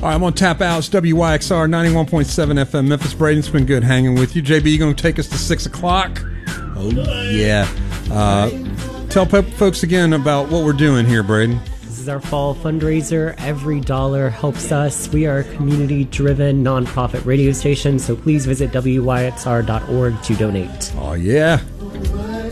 All right, I'm on Tap Out. It's WYXR 91.7 FM Memphis. Braden, it's been good hanging with you. JB, you going to take us to 6 o'clock? Oh, yeah. Tell folks again about what we're doing here, Braden. This is our fall fundraiser. Every dollar helps us. We are a community-driven, nonprofit radio station, so please visit wyxr.org to donate. Oh, yeah.